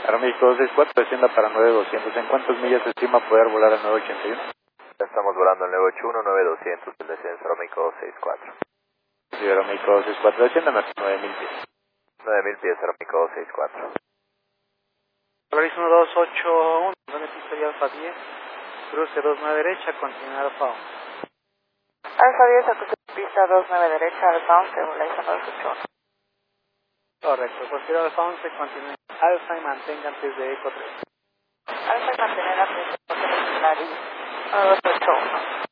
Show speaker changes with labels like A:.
A: Aeroméxico 264, descienda para 9200. ¿En cuántas millas se estima poder volar a 981?
B: Ya estamos volando el 981, 9200, el descenso Aeroméxico 264.
A: Sí, Aeroméxico 264, descienda a 9000 pies.
B: 9000 pies Aeroméxico 264.
C: Polaris 1281, beneficio y Alfa 10, cruce 29 derecha, continúa Alfa 11.
D: Alfa 10, acuse pista 29 derecha, Alfa 11, Volaris 281.
C: Correcto, posterior Alfa 11, continúe Alfa y mantenga antes de Eco 3.
D: Alfa y mantener antes de Volaris 281.